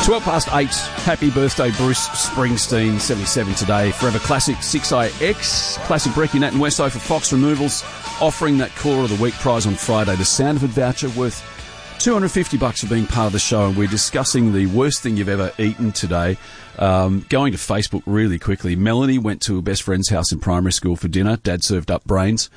8. Happy birthday, Bruce Springsteen, 77 today. Forever Classic 6IX. Classic Brekkie, Nat and Westo for Fox Removals, offering that Caller of the Week prize on Friday. The Soundford voucher worth $250 for being part of the show. And we're discussing the worst thing you've ever eaten today. Going to Facebook really quickly. Melanie went to her best friend's house in primary school for dinner. Dad served up brains.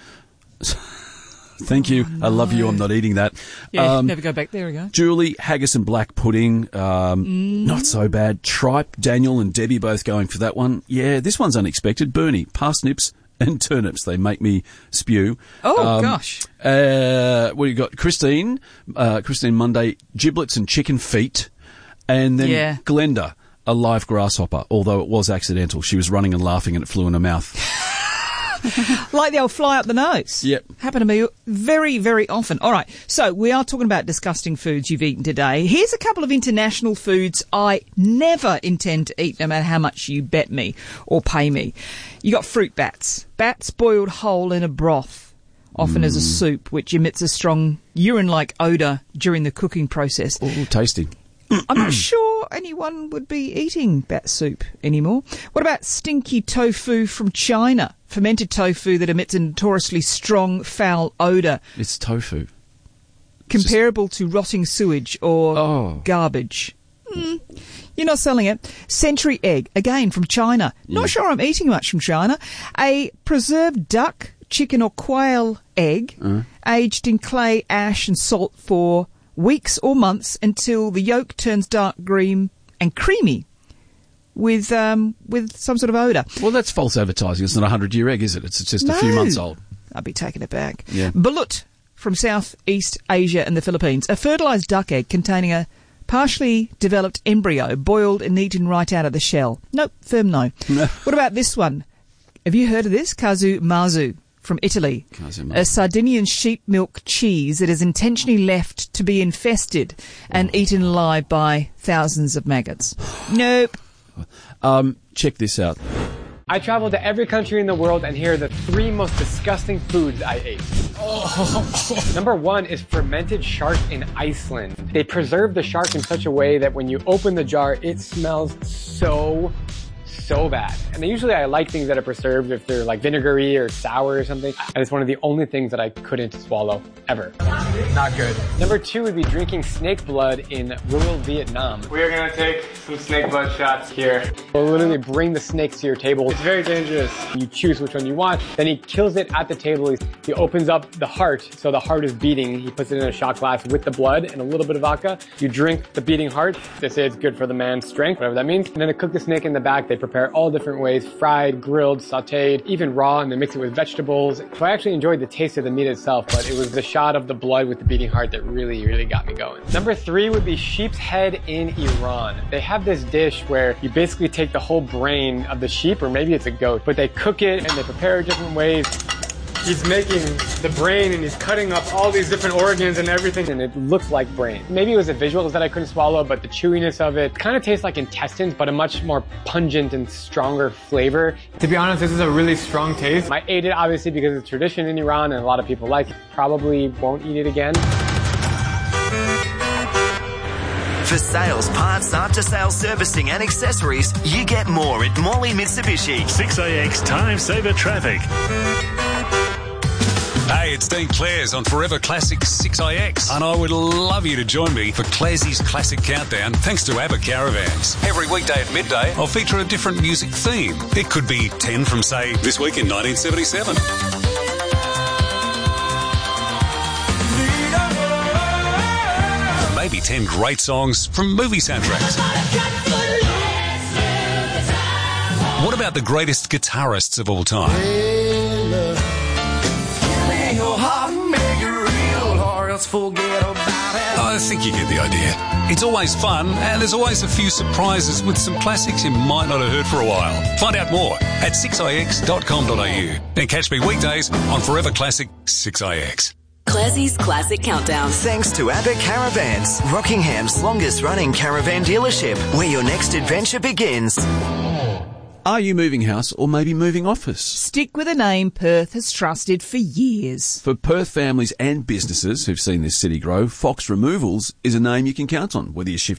Thank you. No. I love you. I'm not eating that. Yeah, never go back there again. Julie, haggis and black pudding. Not so bad. Tripe, Daniel and Debbie both going for that one. Yeah, this one's unexpected. Bernie, parsnips and turnips. They make me spew. Oh, gosh. What you got? Christine Monday, giblets and chicken feet. And then Glenda, a live grasshopper, although it was accidental. She was running and laughing and it flew in her mouth. Like the old fly up the nose. Yep. Happen to me very, very often. All right, so we are talking about disgusting foods you've eaten today. Here's a couple of international foods I never intend to eat, no matter how much you bet me or pay me. You got fruit bats. Bats boiled whole in a broth, often as a soup, which emits a strong urine-like odour during the cooking process. Oh, tasty. I'm not sure anyone would be eating bat soup anymore. What about stinky tofu from China? Fermented tofu that emits a notoriously strong, foul odour. It's tofu. Comparable to rotting sewage or garbage. You're not selling it. Century egg, again from China. Not sure I'm eating much from China. A preserved duck, chicken or quail egg, aged in clay, ash and salt for weeks or months until the yolk turns dark green and creamy with some sort of odour. Well, that's false advertising. It's not a 100-year egg, is it? It's just a few months old. I'll be taking it back. Yeah. Balut from Southeast Asia and the Philippines. A fertilised duck egg containing a partially developed embryo boiled and eaten right out of the shell. Nope, firm no. What about this one? Have you heard of this? Casu marzu. From Italy, a Sardinian sheep milk cheese that is intentionally left to be infested and eaten alive by thousands of maggots. Nope. Check this out. I traveled to every country in the world, and here are the 3 most disgusting foods I ate. Number 1 is fermented shark in Iceland. They preserve the shark in such a way that when you open the jar, it smells so bad. And usually I like things that are preserved if they're like vinegary or sour or something. And it's one of the only things that I couldn't swallow, ever. Not good. Number 2 would be drinking snake blood in rural Vietnam. We are gonna take some snake blood shots here. We'll literally bring the snakes to your table. It's very dangerous. You choose which one you want. Then he kills it at the table. He opens up the heart, so the heart is beating. He puts it in a shot glass with the blood and a little bit of vodka. You drink the beating heart. They say it's good for the man's strength, whatever that means. And then they cook the snake in the back. They prepare all different ways, fried, grilled, sauteed, even raw, and they mix it with vegetables. So I actually enjoyed the taste of the meat itself, but it was the shot of the blood with the beating heart that really, really got me going. Number 3 would be sheep's head in Iran. They have this dish where you basically take the whole brain of the sheep, or maybe it's a goat, but they cook it and they prepare it different ways. He's making the brain and he's cutting up all these different organs and everything, and it looks like brain. Maybe it was the visuals that I couldn't swallow, but the chewiness of it kind of tastes like intestines, but a much more pungent and stronger flavor. To be honest, this is a really strong taste. I ate it obviously because it's tradition in Iran and a lot of people like it. Probably won't eat it again. For sales, parts, after-sales servicing and accessories, you get more at Morley Mitsubishi. 6AX Time Saver Traffic. Hey, it's Dean Clares on Forever Classic 6IX, and I would love you to join me for Clares's Classic Countdown thanks to ABBA Caravans. Every weekday at midday, I'll feature a different music theme. It could be 10 from, say, this week in 1977. Maybe 10 great songs from movie soundtracks. What about the greatest guitarists of all time? I think you get the idea. It's always fun, and there's always a few surprises with some classics you might not have heard for a while. Find out more at 6ix.com.au and catch me weekdays on Forever Classic 6ix. Classie's Classic Countdown. Thanks to ABBA Caravans, Rockingham's longest-running caravan dealership, where your next adventure begins. Are you moving house or maybe moving office? Stick with a name Perth has trusted for years. For Perth families and businesses who've seen this city grow, Fox Removals is a name you can count on, whether you're shifting